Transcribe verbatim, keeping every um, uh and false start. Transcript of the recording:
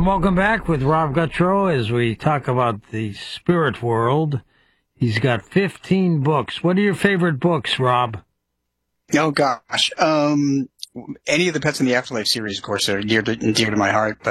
And welcome back with Rob Guttrow as we talk about the spirit world. He's got fifteen books. What are your favorite books, Rob? Oh, gosh. Um, any of the Pets in the Afterlife series, of course, are dear to, dear to my heart. But